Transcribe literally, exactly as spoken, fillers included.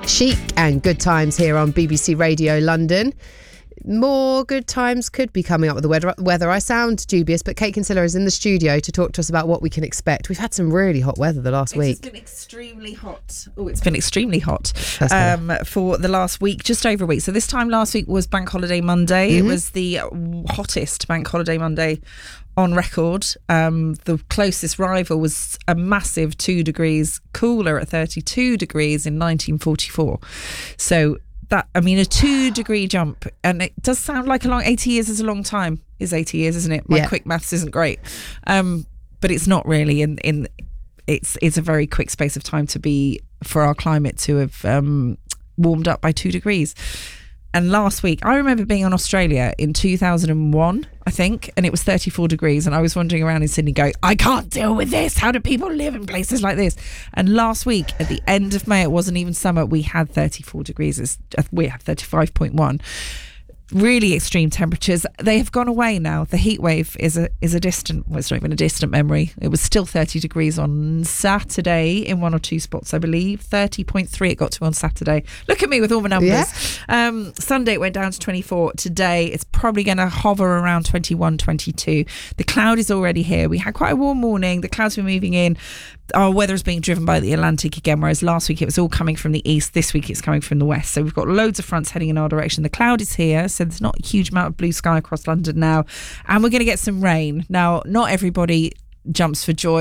Chic and Good Times here on B B C Radio London. More good times could be coming up with the weather. weather. I sound dubious, but Kate Kinsella is in the studio to talk to us about what we can expect. We've had some really hot weather the last it's week. It's been extremely hot. Oh, it's been extremely hot um, for the last week, just over a week. So this time last week was Bank Holiday Monday. Mm-hmm. It was the hottest Bank Holiday Monday on record. Um, the closest rival was a massive two degrees cooler at thirty-two degrees in nineteen forty-four. So that, I mean, a two degree jump, and it does sound like a long, eighty years is a long time, is eighty years, isn't it? My yeah. quick maths isn't great. Um, but it's not really in, in, it's, it's a very quick space of time to be, for our climate to have um, warmed up by two degrees. And last week, I remember being in Australia in two thousand one, I think, and it was thirty-four degrees. And I was wandering around in Sydney going, I can't deal with this. How do people live in places like this? And last week, at the end of May, it wasn't even summer, we had thirty-four degrees. It's, we had thirty-five point one. Really extreme temperatures. They have gone away now. The heat wave is a is a distant, well, it's not even a distant memory. It was still thirty degrees on Saturday in one or two spots, I believe. thirty point three it got to on Saturday. Look at me with all my numbers. Yeah. Um, Sunday it went down to twenty-four. Today it's probably going to hover around twenty-one, twenty-two. The cloud is already here. We had quite a warm morning. The clouds were moving in. Our weather is being driven by the Atlantic again, whereas last week it was all coming from the east. This week it's coming from the west. So we've got loads of fronts heading in our direction. The cloud is here, so there's not a huge amount of blue sky across London now. And we're going to get some rain. Now, not everybody jumps for joy.